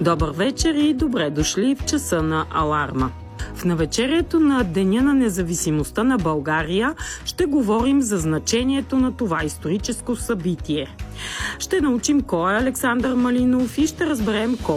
Добър вечер и добре дошли в часа на аларма. В навечерието на Деня на независимостта на България ще говорим за значението на това историческо събитие. Ще научим кой е Александър Малинов и ще разберем колко